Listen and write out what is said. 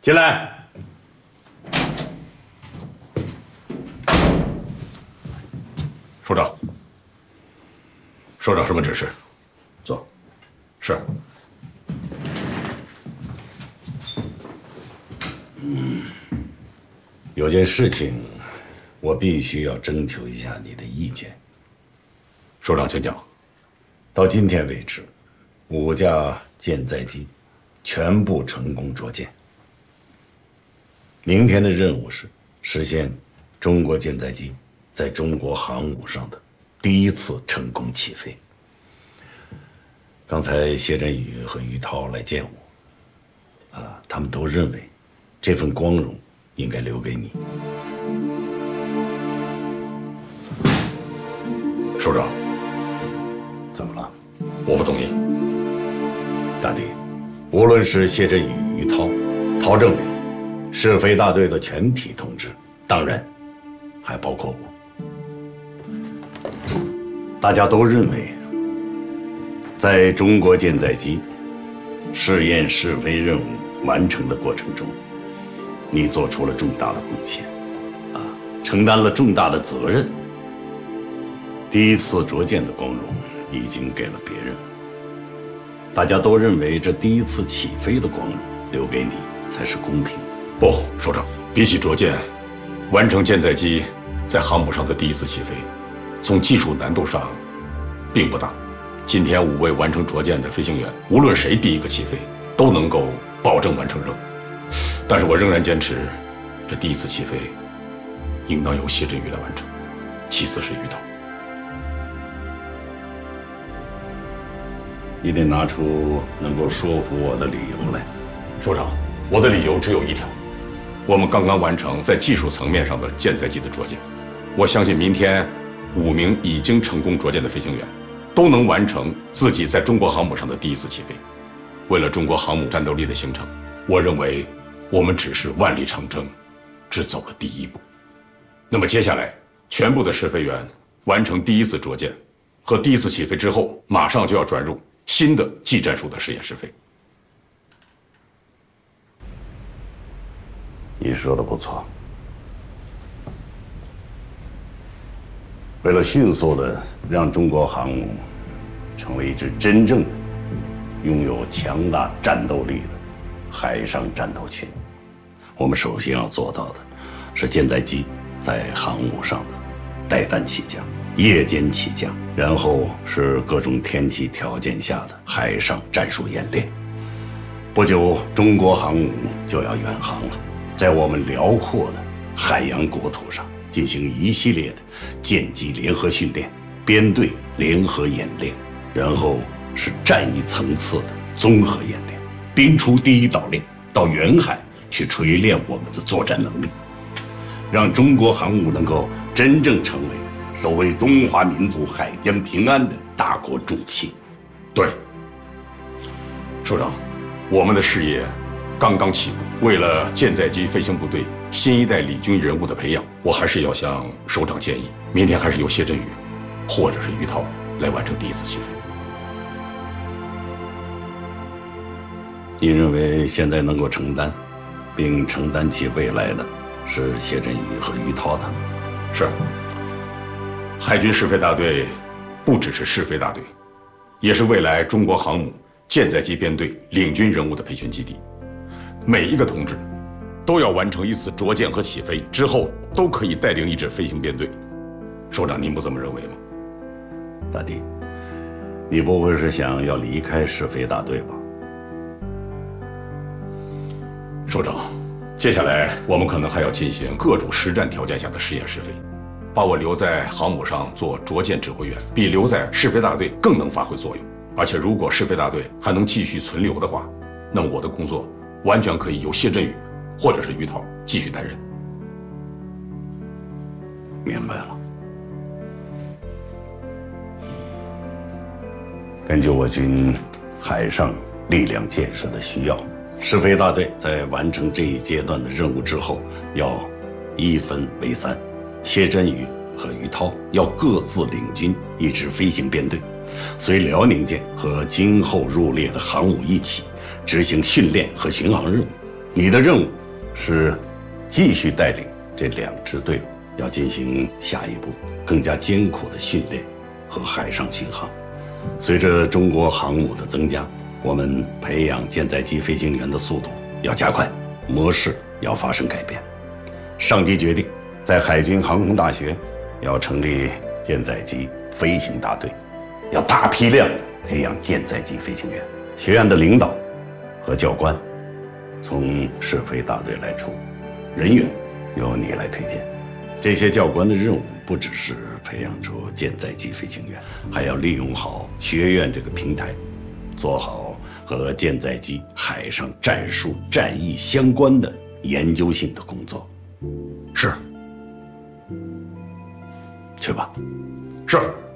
进来。 首长，首长什么指示？ 坐。 是。 有件事情，我必须要征求一下你的意见。 首长，请讲。 到今天为止，5架舰载机全部成功着舰。明天的任务是实现中国舰载机在中国航母上的第一次成功起飞。刚才谢振宇和于涛来见我，他们都认为这份光荣应该留给你。 首长， 怎么了？ 我不同意。 大弟，无论是谢振宇、于涛、陶政委，试飞大队的全体同志，当然还包括我，大家都认为，在中国舰载机试验试飞任务完成的过程中，你做出了重大的贡献，承担了重大的责任。第一次着舰的光荣已经给了别人，大家都认为这第一次起飞的光荣留给你才是公平的。 不，首长，比起着舰，完成舰载机在航母上的第一次起飞，从技术难度上并不大。今天5位完成着舰的飞行员，无论谁第一个起飞，都能够保证完成任务。但是我仍然坚持，这第一次起飞应当由谢振宇来完成，其次是于涛。 你得拿出能够说服我的理由来。 首长，我的理由只有一条：我们刚刚完成在技术层面上的舰载机的着舰，我相信明天5名已经成功着舰的飞行员都能完成自己在中国航母上的第一次起飞。为了中国航母战斗力的形成，我认为我们只是万里长征只走了第一步。那么接下来，全部的试飞员完成第一次着舰和第一次起飞之后，马上就要转入新的技战术的试验试飞。 你说的不错。为了迅速地让中国航母成为一支真正的拥有强大战斗力的海上战斗群，我们首先要做到的是舰载机在航母上的带弹起降、夜间起降，然后是各种天气条件下的海上战术演练。不久，中国航母就要远航了，在我们辽阔的海洋国土上进行一系列的舰机联合训练、编队联合演练，然后是战役层次的综合演练，兵出第一岛链，到远海去锤炼我们的作战能力，让中国航母能够真正成为守卫中华民族海疆平安的大国重器。 对，首长，我们的事业刚刚起步，为了舰载机飞行部队新一代理军人物的培养，我还是要向首长建议，明天还是由谢振宇或者是于涛来完成第一次起飞。 你认为现在能够承担并承担起未来的是谢振宇和于涛他们？ 是。海军试飞大队不只是试飞大队，也是未来中国航母舰载机编队领军人物的培训基地。每一个同志都要完成一次着舰和起飞之后，都可以带领一支飞行编队。首长，您不这么认为吗？ 大弟，你不会是想要离开试飞大队吧？ 首长，接下来我们可能还要进行各种实战条件下的试验试飞。把我留在航母上做着舰指挥员，比留在试飞大队更能发挥作用。而且如果试飞大队还能继续存留的话，那么我的工作完全可以由谢振宇或者是于涛继续担任。 明白了。根据我军海上力量建设的需要，试飞大队在完成这一阶段的任务之后，要一分为三。谢振宇和于涛要各自领军一支飞行编队，随辽宁舰和今后入列的航母一起执行训练和巡航任务， 你的任务是继续带领这2支队伍，要进行下一步更加艰苦的训练和海上巡航。随着中国航母的增加，我们培养舰载机飞行员的速度要加快，模式要发生改变。上级决定，在海军航空大学要成立舰载机飞行大队，要大批量培养舰载机飞行员。学院的领导和教官从试飞大队来出，人员由你来推荐。这些教官的任务不只是培养出舰载机飞行员，还要利用好学院这个平台，做好和舰载机海上战术战役相关的研究性的工作。 是。 去吧。 是。